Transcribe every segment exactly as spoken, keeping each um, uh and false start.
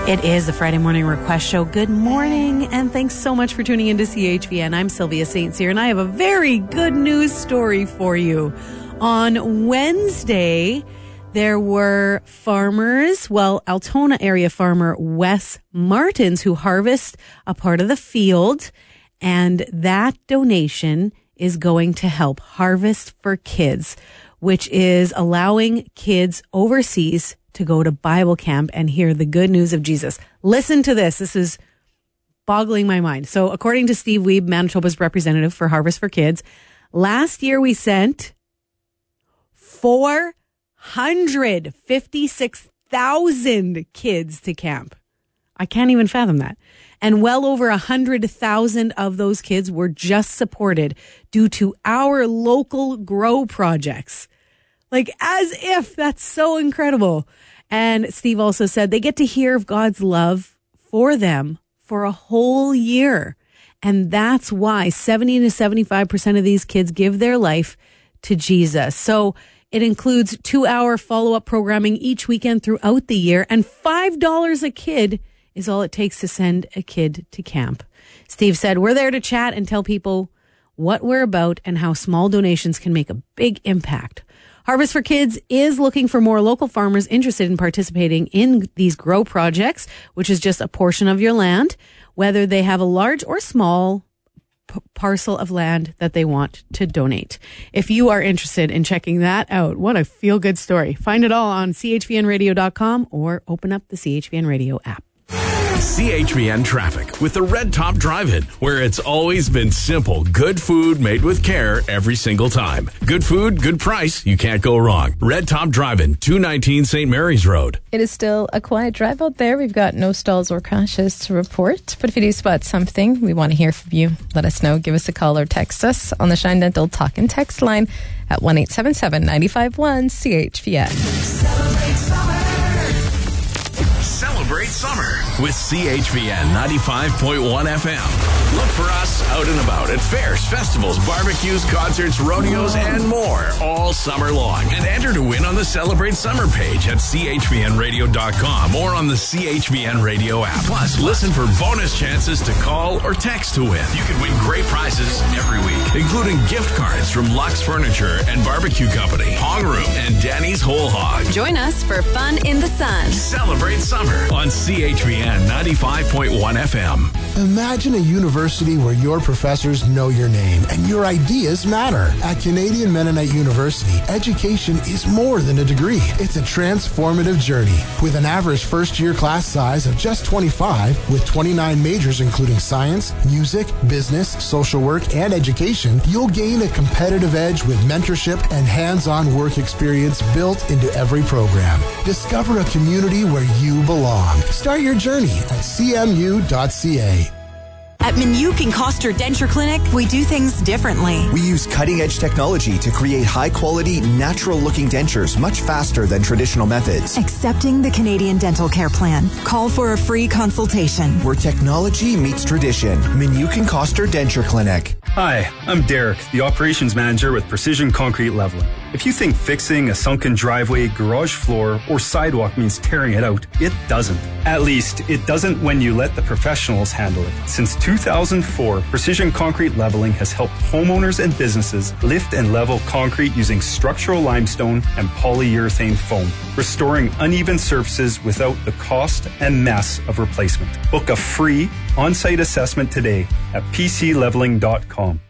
It is the Friday Morning Request Show. Good morning, and thanks so much for tuning into C H V N. I'm Sylvia Saint Cyr, and I have a very good news story for you. On Wednesday, there were farmers, well, Altona area farmer Wes Martins, who harvest a part of the field, and that donation is going to help Harvest for Kids, which is allowing kids overseas to go to Bible camp and hear the good news of Jesus. Listen to this. This is boggling my mind. So according to Steve Wiebe, Manitoba's representative for Harvest for Kids, last year we sent four hundred fifty-six thousand kids to camp. I can't even fathom that. And well over one hundred thousand of those kids were just supported due to our local grow projects. Like, as if. That's so incredible. And Steve also said they get to hear of God's love for them for a whole year. And that's why seventy to seventy-five percent of these kids give their life to Jesus. So it includes two-hour follow-up programming each weekend throughout the year, and five dollars a kid is all it takes to send a kid to camp. Steve said, we're there to chat and tell people what we're about and how small donations can make a big impact. Harvest for Kids is looking for more local farmers interested in participating in these grow projects, which is just a portion of your land, whether they have a large or small p- parcel of land that they want to donate. If you are interested in checking that out, what a feel-good story. Find it all on C H V N radio dot com or open up the C H V N Radio app. C H V N Traffic with the Red Top Drive-In, where it's always been simple. Good food made with care every single time. Good food, good price. You can't go wrong. Red Top Drive-In, two nineteen Saint Mary's Road. It is still a quiet drive out there. We've got no stalls or crashes to report. But if you do spot something, we want to hear from you. Let us know. Give us a call or text us on the Shine Dental Talk and Text line at one eight seven seven, nine five one, C H V N. Celebrate summer. Celebrate summer with C H V N ninety-five point one F M. Look for us out and about at fairs, festivals, barbecues, concerts, rodeos, and more all summer long. And enter to win on the Celebrate Summer page at C H V N radio dot com or on the C H V N Radio app. Plus, listen for bonus chances to call or text to win. You can win great prizes every week, including gift cards from Lux Furniture and Barbecue Company, Hog Room, and Danny's Whole Hog. Join us for fun in the sun. Celebrate summer on C H V N ninety-five point one F M. Imagine a university where your professors know your name and your ideas matter. At Canadian Mennonite University, education is more than a degree. It's a transformative journey. With an average first-year class size of just twenty-five, with twenty-nine majors including science, music, business, social work, and education, you'll gain a competitive edge with mentorship and hands-on work experience built into every program. Discover a community where you belong. Start your journey at c m u dot c a. At Minuk and Koster Denture Clinic, we do things differently. We use cutting-edge technology to create high-quality, natural-looking dentures much faster than traditional methods. Accepting the Canadian Dental Care Plan. Call for a free consultation. Where technology meets tradition. Minuk and Koster Denture Clinic. Hi, I'm Derek, the operations manager with Precision Concrete Leveling. If you think fixing a sunken driveway, garage floor, or sidewalk means tearing it out, it doesn't. At least, it doesn't when you let the professionals handle it. Since two thousand four, Precision Concrete Leveling has helped homeowners and businesses lift and level concrete using structural limestone and polyurethane foam, restoring uneven surfaces without the cost and mess of replacement. Book a free on-site assessment today at p c leveling dot com.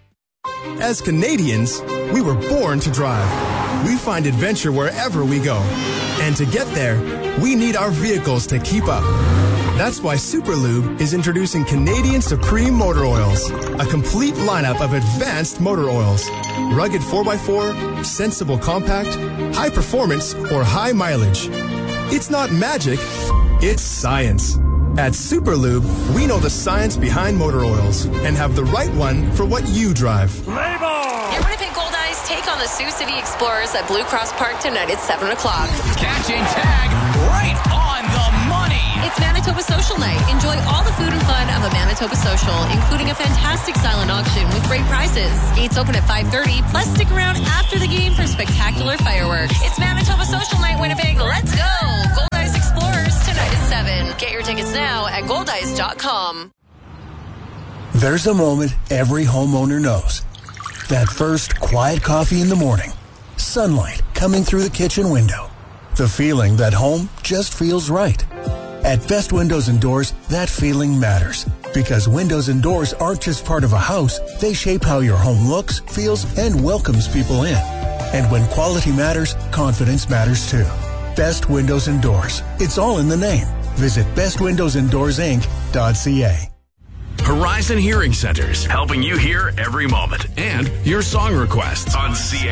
As Canadians, we were born to drive. We find adventure wherever we go. And to get there, we need our vehicles to keep up. That's why Superlube is introducing Canadian Supreme Motor Oils, a complete lineup of advanced motor oils. Rugged four by four, sensible compact, high performance, or high mileage. It's not magic, it's science. At Superlube, we know the science behind motor oils and have the right one for what you drive. Label! Your Winnipeg Goldeyes take on the Sioux City Explorers at Blue Cross Park tonight at seven o'clock. Catch and tag right on the money. It's Manitoba Social Night. Enjoy all the food and fun of a Manitoba Social, including a fantastic silent auction with great prizes. Gates open at five thirty, plus stick around after the game for spectacular fireworks. It's Manitoba Social Night, Winnipeg. Let's go! Goldeyes Explorers tonight at seven. Get your tickets now at gold ice dot com. There's a moment every homeowner knows. That first quiet coffee in the morning. Sunlight coming through the kitchen window. The feeling that home just feels right. At Best Windows and Doors, that feeling matters. Because windows and doors aren't just part of a house, they shape how your home looks, feels, and welcomes people in. And when quality matters, confidence matters too. Best Windows and Doors. It's all in the name. Visit best windows and doors inc dot c a. Horizon Hearing Centers, helping you hear every moment. And your song requests on C A.